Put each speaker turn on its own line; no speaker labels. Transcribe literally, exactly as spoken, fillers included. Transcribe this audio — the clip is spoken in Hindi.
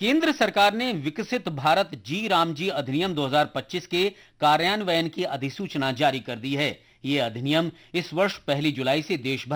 केंद्र सरकार ने विकसित भारत जी रामजी अधिनियम दो हज़ार पच्चीस के कार्यान्वयन की अधिसूचना जारी कर दी है। ये अधिनियम इस वर्ष पहली जुलाई से देश भर